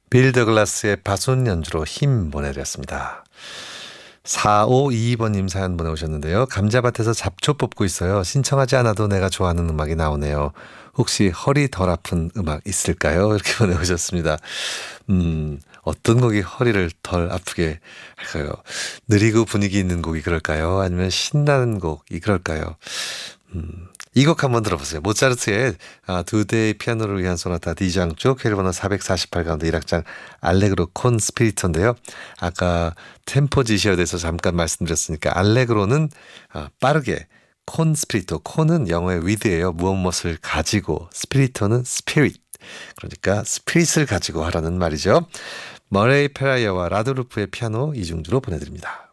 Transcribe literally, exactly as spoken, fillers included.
빌 더글라스의 바순 연주로 힘 보내드렸습니다. 사오이이 번님 사연 보내오셨는데요. 감자밭에서 잡초 뽑고 있어요. 신청하지 않아도 내가 좋아하는 음악이 나오네요. 혹시 허리 덜 아픈 음악 있을까요? 이렇게 보내오셨습니다. 음, 어떤 곡이 허리를 덜 아프게 할까요? 느리고 분위기 있는 곡이 그럴까요? 아니면 신나는 곡이 그럴까요? 음, 이 곡 한번 들어보세요. 모차르트의 아, 두 대의 피아노를 위한 소나타 D장 쪽 회로번호 사백사십팔 가운데 일 악장 알레그로 콘 스피리토인데요. 아까 템포 지시어에 대해서 잠깐 말씀드렸으니까 알레그로는 아, 빠르게, 콘 스피리토, 콘은 영어의 with예요. 무엇 무엇을 가지고, 스피리토는 spirit. 그러니까 스피릿을 가지고 하라는 말이죠. 머레이 페라이어와 라드루프의 피아노 이중주로 보내드립니다.